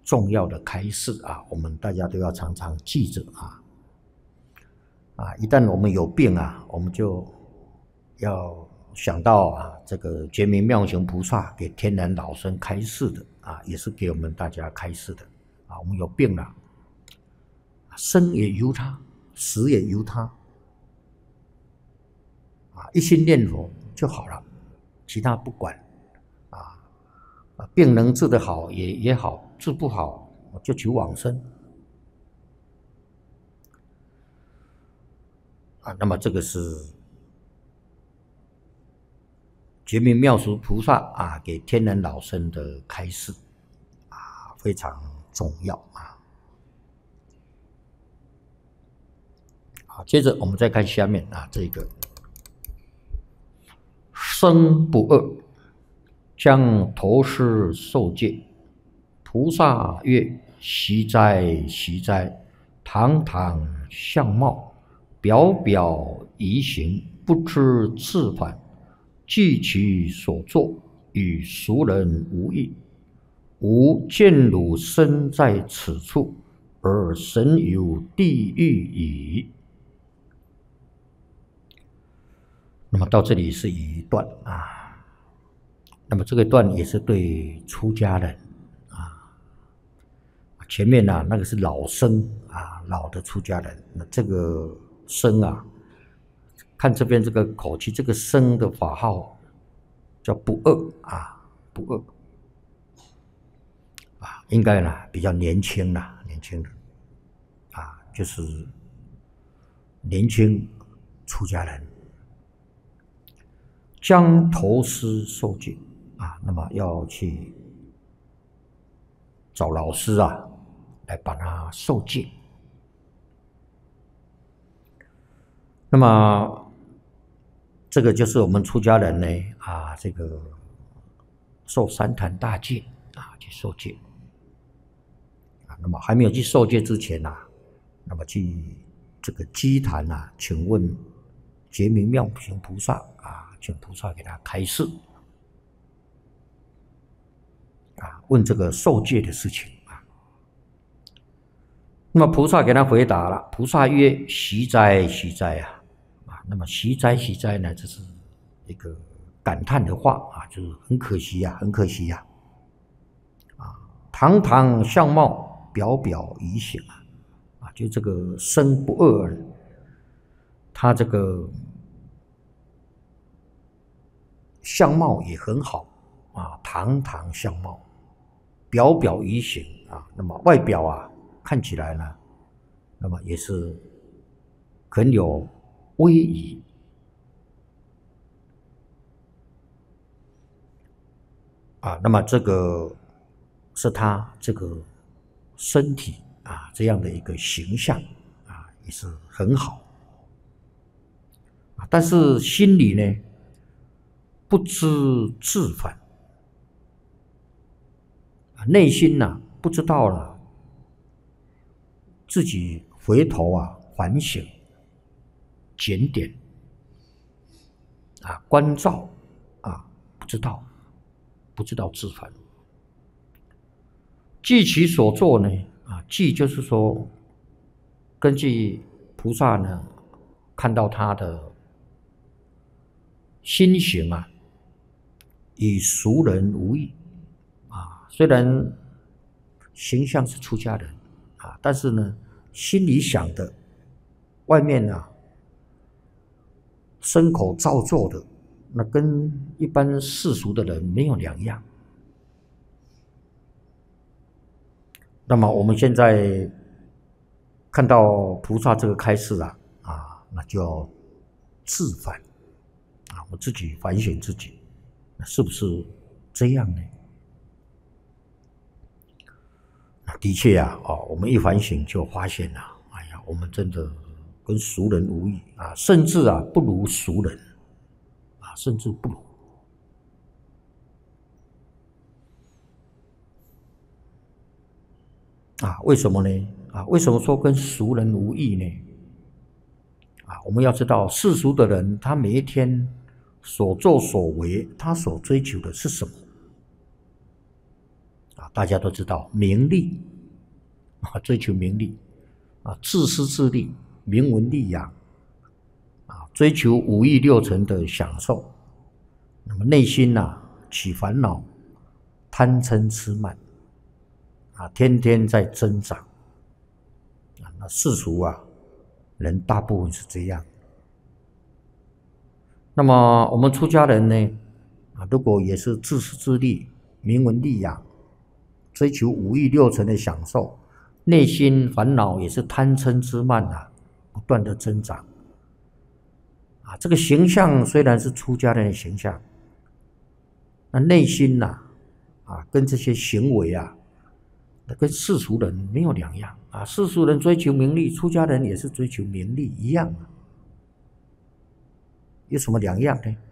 重要的开示啊，我们大家都要常常记着一旦我们有病啊，我们就要想到这个觉明妙行菩萨给天然老生开示的也是给我们大家开示的我们有病了，生也由他，死也由他一心念佛就好了，其他不管病能治得好也好，治不好就求往生那么这个是觉明妙行菩萨给天然老生的开示非常重要接着我们再看下面这个生不恶，将头施受戒。菩萨曰：习哉，习哉！堂堂相貌，表表仪行，不知自反，据其所作，与俗人无异。吾见汝身在此处，而神游地狱矣。那么到这里是一段那么这个段也是对出家人前面那个是老生老的出家人，那这个生看这边这个口气，这个生的法号叫不恶不恶应该比较年轻人就是年轻出家人。将头施受戒那么要去找老师来帮他受戒。那么这个就是我们出家人呢这个受三坛大戒去受戒那么还没有去受戒之前那么去这个基坛请问觉明妙行菩萨请菩萨给他开示问这个受戒的事情那么菩萨给他回答了，菩萨曰：习哉，习哉那么习哉，习哉呢，这是一个感叹的话就是很可惜很可惜堂堂相貌，表表仪行就这个生不恶他这个相貌也很好堂堂相貌，表表仪行那么外表看起来呢，那么也是很有威仪那么这个是他这个身体这样的一个形象也是很好但是心里呢不知自反内心不知道了自己回头反省检点关照不知道自反。据其所作呢据就是说根据菩萨呢看到他的心行与俗人无异虽然形象是出家人但是呢心里想的外面身口造作的那跟一般世俗的人没有两样。那么我们现在看到菩萨这个开示那就要自反我自己反省自己是不是这样呢？的确我们一反省就发现我们真的跟俗人无异甚至不如俗人甚至不如为什么呢？为什么说跟俗人无异呢？我们要知道世俗的人他每一天所作所为他所追求的是什么大家都知道名利追求名利自私自利，名闻利养追求五欲六尘的享受，那么内心起烦恼，贪嗔痴慢天天在增长那世俗人大部分是这样。那么我们出家人呢如果也是自私自利，名闻利养，追求五欲六尘的享受，内心烦恼也是贪嗔痴慢不断的增长这个形象虽然是出家人的形象，那内心跟这些行为跟世俗人没有两样世俗人追求名利，出家人也是追求名利一样有什么两样呢？